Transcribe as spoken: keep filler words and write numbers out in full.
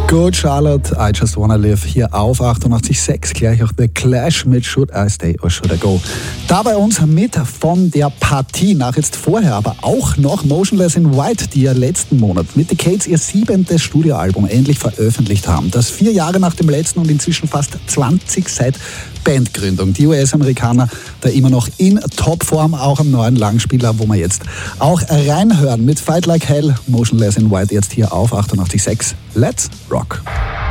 Good Charlotte, I Just Wanna Live hier auf achtundachtzig Komma sechs. Gleich auch The Clash mit Should I Stay or Should I Go. Da bei uns mit von der Partie nach jetzt vorher, aber auch noch Motionless in White, die ja letzten Monat mit The Cates ihr siebentes Studioalbum endlich veröffentlicht haben. Das vier Jahre nach dem letzten und inzwischen fast zwanzig seit Bandgründung. Die U S-Amerikaner da immer noch in Topform, auch am neuen Langspieler, wo wir jetzt auch reinhören mit Fight Like Hell, Motionless in White jetzt hier auf achtundachtzig Komma sechs. Let's rock!